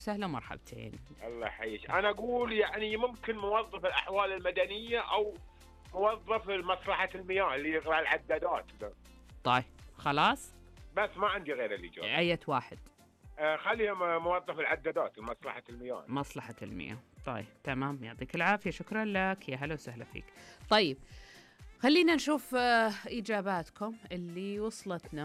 سهلا مرحبتين. الله يحييك. أنا أقول يعني ممكن موظف الأحوال المدنية أو موظف مصلحة المياه اللي يقرأ العدادات ده. طيب خلاص، بس ما عندي غير الإجابة. أية واحد؟ خليها موظف العدادات ومصلحة المياه. مصلحة المياه. طيب تمام، يعطيك العافية، شكرا لك، يا هلا وسهلا فيك. طيب خلينا نشوف إجاباتكم اللي وصلتنا.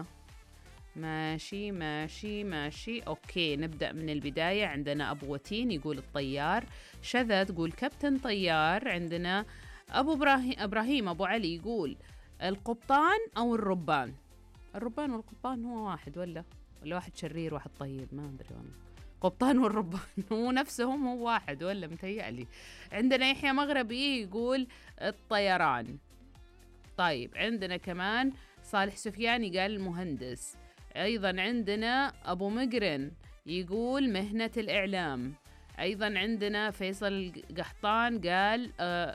ماشي ماشي ماشي، أوكي نبدأ من البداية. عندنا أبو وتين يقول الطيار، شذا تقول كابتن طيار، عندنا أبو إبراهيم أبو علي يقول القبطان أو الربان. الربان والقبطان هو واحد ولا واحد شرير واحد طيب؟ ما أدري والله. قبطان والربان هو نفسهم، هو واحد ولا متهيألي. عندنا يحيى مغربي يقول الطيران. طيب عندنا كمان صالح سفياني قال المهندس. أيضا عندنا أبو مقرن يقول مهنة الإعلام. أيضا عندنا فيصل قحطان قال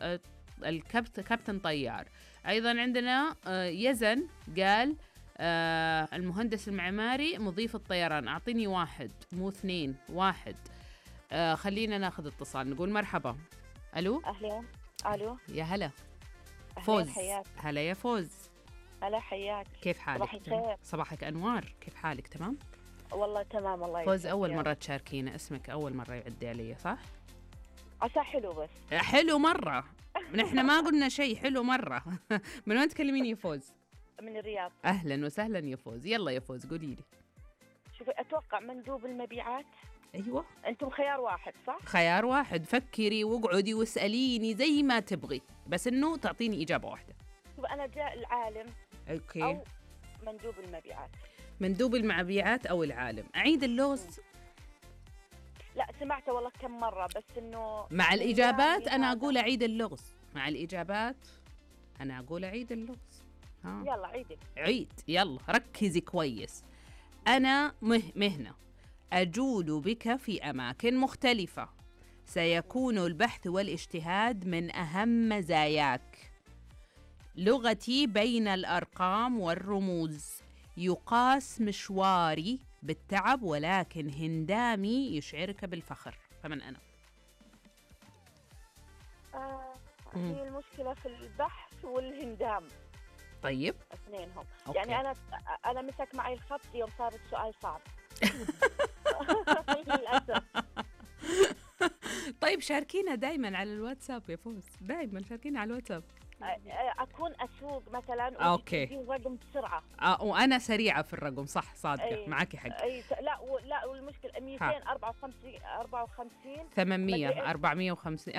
كابتن طيار. أيضا عندنا يزن قال المهندس المعماري مضيف الطيران. أعطيني واحد مو اثنين، واحد. خلينا ناخذ اتصال، نقول مرحبا. ألو. أهلا. ألو يا هلا فوز. حياك. هلا يا فوز. هلا حياك. كيف حالك؟ صباح الخير. صباحك أنوار، كيف حالك؟ تمام والله تمام الله فوز. أول مرة تشاركينا، اسمك أول مرة يعدي علي صح؟ عسى حلو بس حلو مرة. نحن ما قلنا شيء، حلو مرة. من وين تكلميني يا فوز؟ من الرياض. أهلا وسهلا يا فوز. يلا يا فوز قولي لي. شوفي أتوقع مندوب المبيعات. أيوة أنتم خيار واحد صح؟ خيار واحد، فكري واقعدي واسأليني زي ما تبغي، بس إنه تعطيني إجابة واحدة. شوفي أنا جاء العالم أوكي. أو مندوب المبيعات. مندوب المبيعات أو العالم. أعيد اللغز. لا سمعته والله كم مرة، بس إنه مع الإجابات أنا أقول أعيد اللغز. مع الإجابات أنا أقول أعيد اللغز. ها. يلا عيدي. عيد، يلا ركزي كويس. أنا مهنة أجول بك في أماكن مختلفة، سيكون البحث والاجتهاد من أهم مزاياك. لغتي بين الأرقام والرموز، يقاس مشواري بالتعب ولكن هندامي يشعرك بالفخر. فمن أنا؟ هي المشكلة في البحث والهندام. طيب اثنينهم. أوكي. يعني أنا مسك معي الخط يوم صار السؤال صعب. للأسف. طيب شاركينا دايما على الواتساب يا فوز، دايما شاركينا على الواتساب. أكون أسوق مثلا أوكي. الرقم بسرعة. وأنا سريعة في الرقم، صح صادقة. أي. معاكي حق. لا والمشكلة 254 800 450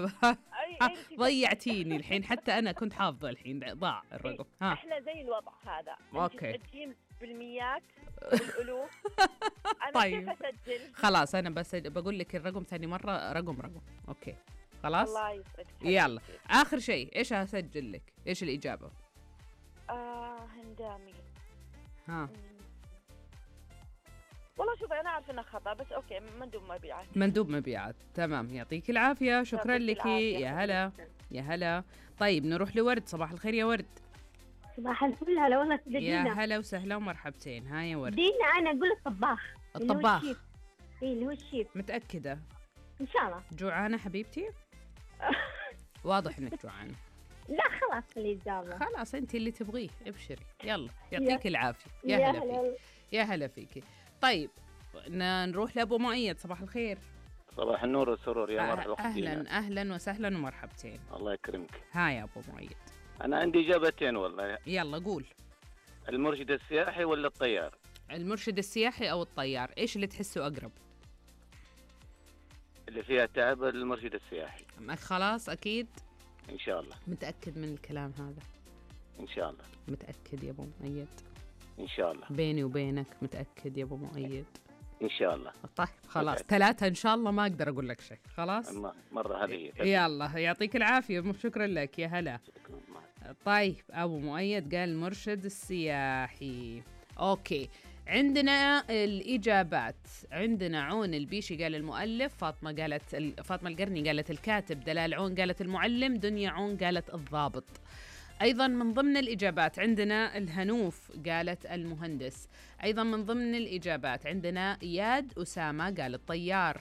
ضيعتيني الحين، حتى أنا كنت حافظة الحين ضاع الرقم. ها. احنا زي الوضع هذا. أوكي. تجيم بالميات والألوف. أنا طيب. كيف أسجل؟ خلاص أنا بس بقول لك الرقم ثاني مرة، رقم. أوكي خلاص. الله يسعدك. يلا آخر شيء إيش هسجل لك؟ إيش الإجابة؟ هندامي. ها. والله شوف أنا عارفة إنه خطأ، بس أوكي مندوب مبيعات. مندوب مبيعات. تمام، يعطيك العافية، شكرا لك. يا هلا يا هلا. طيب نروح لورد. صباح الخير يا ورد. صباح الفل. هلا والله يا دينا. هلا وسهلا ومرحبتين. ها يا ورد. دينا أنا أقول الطباخ. الطباخ. اللي هو الشيف. متأكدة؟ إن شاء الله. جوعانة حبيبتي؟ واضح إنك جوعانة. لا خلاص الإجابة. خلاص أنت اللي تبغيه، ابشري. يلا يعطيك العافية. يا هلا فيك. يا هلا فيك. طيب نروح لأبو مؤيد. صباح الخير. صباح النور والسرور يا مرحبا. أهلا وسهلا ومرحبتين. الله يكرمك. ها يا أبو مؤيد. أنا عندي إجابتين والله. يلا قول. المرشد السياحي ولا الطيار؟ المرشد السياحي أو الطيار، إيش اللي تحسه أقرب؟ اللي فيها تعب المرشد السياحي. خلاص أكيد. إن شاء الله. متأكد من الكلام هذا؟ إن شاء الله. متأكد يا أبو مؤيد؟ إن شاء الله. بيني وبينك متأكد يا أبو مؤيد؟ إن شاء الله. طيب خلاص 3 إن شاء الله، ما أقدر أقول لك شيء. خلاص مرة هذه. يلا يعطيك العافية، شكرا لك. يا هلا. طيب أبو مؤيد قال المرشد السياحي. أوكي عندنا الإجابات. عندنا عون البيشي قال المؤلف، فاطمة القرني قالت الكاتب، دلال عون قالت المعلم، دنيا عون قالت الضابط. أيضا من ضمن الإجابات عندنا الهنوف قالت المهندس. أيضا من ضمن الإجابات عندنا إياد أسامة قال الطيار.